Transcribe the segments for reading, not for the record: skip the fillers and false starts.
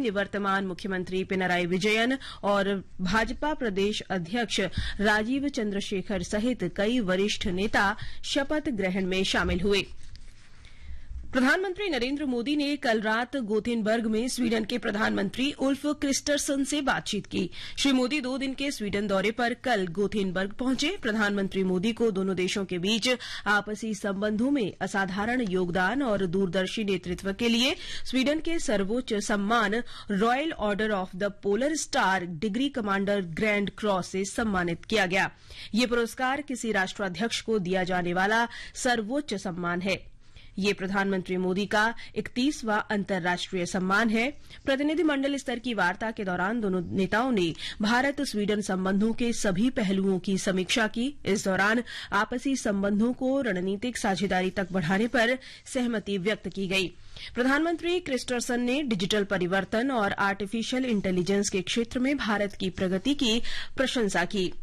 निवर्तमान मुख्यमंत्री पिनराई विजयन और भाजपा प्रदेश अध्यक्ष राजीव चंद्रशेखर सहित कई वरिष्ठ नेता शपथ ग्रहण में शामिल हुए। प्रधानमंत्री नरेंद्र मोदी ने कल रात गोथेनबर्ग में स्वीडन के प्रधानमंत्री उल्फ क्रिस्टरसन से बातचीत की। श्री मोदी 2 दिन के स्वीडन दौरे पर कल गोथेनबर्ग पहुंचे। प्रधानमंत्री मोदी को दोनों देशों के बीच आपसी संबंधों में असाधारण योगदान और दूरदर्शी नेतृत्व के लिए स्वीडन के सर्वोच्च सम्मान royal order of the polar star degree commander grand cross से सम्मानित किया गया। ये पुरस्कार किसी राष्ट्राध्यक्ष को दिया जाने वाला सर्वोच्च सम्मान है। ये प्रधानमंत्री मोदी का 31वां अंतर्राष्ट्रीय सम्मान है। प्रतिनिधिमंडल स्तर की वार्ता के दौरान दोनों नेताओं ने भारत स्वीडन संबंधों के सभी पहलुओं की समीक्षा की। इस दौरान आपसी संबंधों को रणनीतिक साझेदारी तक बढ़ाने पर सहमति व्यक्त की गई। प्रधानमंत्री क्रिस्टरसन ने डिजिटल परिवर्तन और आर्टिफिशियल इंटेलिजेंस के क्षेत्र में भारत की प्रगति की प्रशंसा की।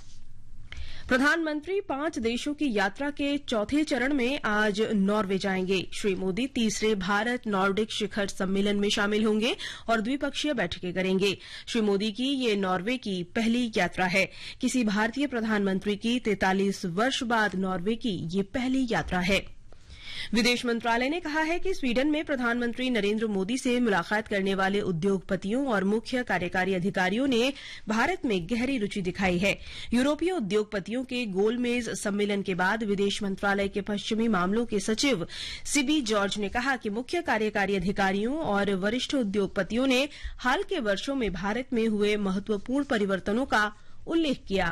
प्रधानमंत्री 5 देशों की यात्रा के चौथे चरण में आज नॉर्वे जाएंगे। श्री मोदी तीसरे भारत नॉर्डिक शिखर सम्मेलन में शामिल होंगे और द्विपक्षीय बैठकें करेंगे। श्री मोदी की ये नॉर्वे की पहली यात्रा है। किसी भारतीय प्रधानमंत्री की 43 वर्ष बाद नॉर्वे की ये पहली यात्रा है। विदेश मंत्रालय ने कहा है कि स्वीडन में प्रधानमंत्री नरेंद्र मोदी से मुलाकात करने वाले उद्योगपतियों और मुख्य कार्यकारी अधिकारियों ने भारत में गहरी रुचि दिखाई है। यूरोपीय उद्योगपतियों के गोलमेज सम्मेलन के बाद विदेश मंत्रालय के पश्चिमी मामलों के सचिव सिबी जॉर्ज ने कहा कि मुख्य कार्यकारी अधिकारियों और वरिष्ठ उद्योगपतियों ने हाल के वर्षों में भारत में हुए महत्वपूर्ण परिवर्तनों का उल्लेख किया।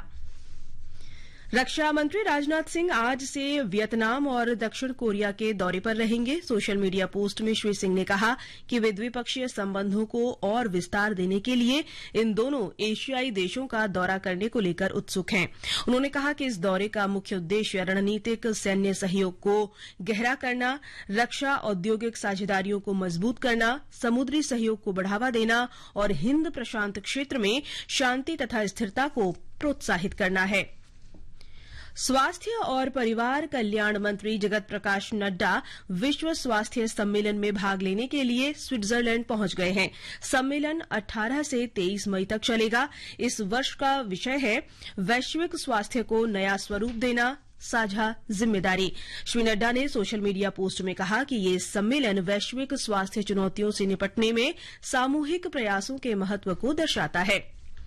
रक्षा मंत्री राजनाथ सिंह आज से वियतनाम और दक्षिण कोरिया के दौरे पर रहेंगे। सोशल मीडिया पोस्ट में श्री सिंह ने कहा कि वे द्विपक्षीय संबंधों को और विस्तार देने के लिए इन दोनों एशियाई देशों का दौरा करने को लेकर उत्सुक हैं। उन्होंने कहा कि इस दौरे का मुख्य उद्देश्य रणनीतिक सैन्य सहयोग को गहरा करना, रक्षा औद्योगिक साझेदारियों को मजबूत करना, समुद्री सहयोग को बढ़ावा देना और हिंद प्रशांत क्षेत्र में शांति तथा स्थिरता को प्रोत्साहित करना है। स्वास्थ्य और परिवार कल्याण मंत्री जगत प्रकाश नड्डा विश्व स्वास्थ्य सम्मेलन में भाग लेने के लिए स्विट्जरलैंड पहुंच गए हैं। सम्मेलन 18 से 23 मई तक चलेगा। इस वर्ष का विषय है वैश्विक स्वास्थ्य को नया स्वरूप देना, साझा जिम्मेदारी। श्री नड्डा ने सोशल मीडिया पोस्ट में कहा कि ये सम्मेलन वैश्विक स्वास्थ्य चुनौतियों से निपटने में सामूहिक प्रयासों के महत्व को दर्शाता है।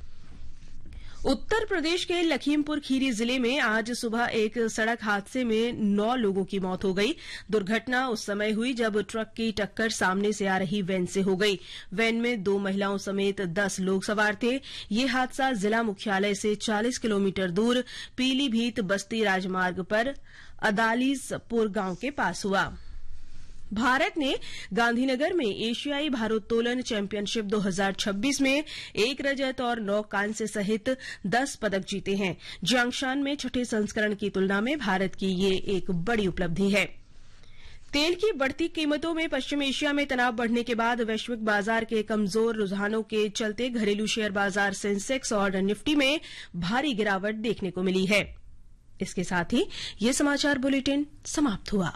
उत्तर प्रदेश के लखीमपुर खीरी जिले में आज सुबह एक सड़क हादसे में 9 लोगों की मौत हो गई। दुर्घटना उस समय हुई जब ट्रक की टक्कर सामने से आ रही वैन से हो गई। वैन में 2 महिलाओं समेत 10 लोग सवार थे। ये हादसा जिला मुख्यालय से 40 किलोमीटर दूर पीलीभीत बस्ती राजमार्ग पर अदालीजपुर गांव के पास हुआ। भारत ने गांधीनगर में एशियाई भारोत्तोलन चैंपियनशिप 2026 में 1 रजत और 9 कांस्य सहित 10 पदक जीते हैं। जियांगशान में छठे संस्करण की तुलना में भारत की ये एक बड़ी उपलब्धि है। तेल की बढ़ती कीमतों में पश्चिम एशिया में तनाव बढ़ने के बाद वैश्विक बाजार के कमजोर रुझानों के चलते घरेलू शेयर बाजार सेंसेक्स और निफ्टी में भारी गिरावट देखने को मिली है। इसके साथ ही ये समाचार बुलेटिन समाप्त हुआ।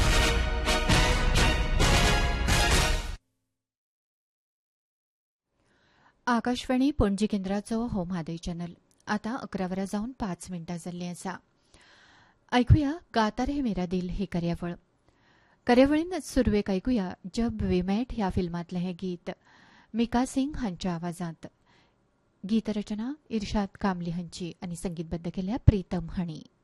आकाशवाणी पणजी केंद्राचो हो म्हादय चॅनल आता 11:05 जाल्ली आसा। ऐकुया गाता रे मेरा दिल ही कार्यावळीन सुरवेक ऐकुया जब वी मेट ह्या फिल्मातलें हें गीत मिका सिंग हांच्या आवाजांत। गीत रचना इर्शाद कामली हांची आनी संगीतबद्ध केल्या प्रीतम हांणी।